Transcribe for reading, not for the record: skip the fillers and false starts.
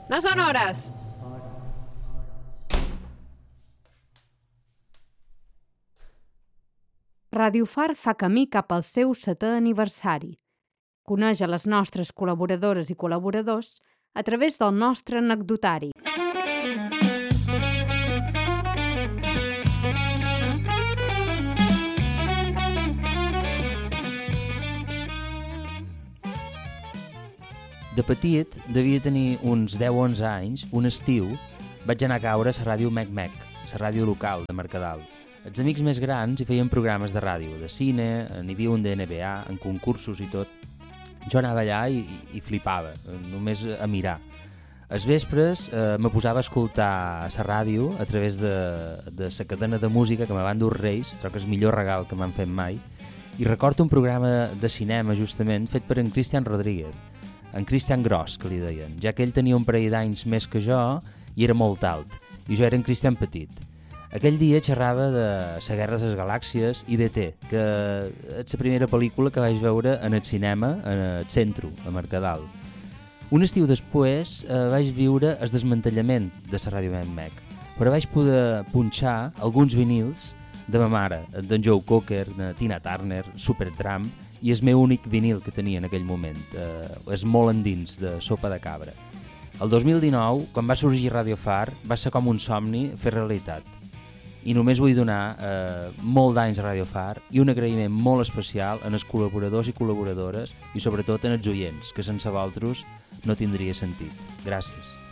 No són hores! Radio Far fa camí cap al seu 7è aniversari. Coneix a les nostres col·laboradores i col·laboradors a través del nostre anecdotari. De petit, devia tenir uns 10 o 11 anys, un estiu, vaig anar a caure a la ràdio Mec-Mec, la ràdio local de Mercadal. Els amics més grans hi feien programes de ràdio, de cine, n'hi havia un de NBA, en concursos i tot. Jo anava allà i flipava, només a mirar. Els vespres me posava a escoltar la ràdio a través de la cadena de música que me van dur Reis, trobo que és el millor regal que m'han fet mai, i recordo un programa de cinema justament fet per en Cristian Rodríguez, en Cristian Gros, que li deien, ja que ell tenia un parell d'anys més que jo i era molt alt, i jo era en Cristian petit. Aquell dia xerrava de la Guerra de les Galàxies i d'E.T., que és la primera pel·lícula que vaig veure en el cinema, en el centre, a Mercadal. Un estiu després vaig viure el desmantellament de la ràdio Mec-Mec, però vaig poder punxar alguns vinils de ma mare, d'en Joe Cocker, de Tina Turner, Supertramp, i és el meu únic vinil que tenia en aquell moment, és molt endins, de Sopa de Cabra. El 2019, quan va sorgir Radio Far, va ser com un somni fer realitat. I només vull donar molt d'anys a Radio Far i un agraïment molt especial en els col·laboradors i col·laboradores i sobretot en els oients, que sense vosaltres no tindria sentit. Gràcies.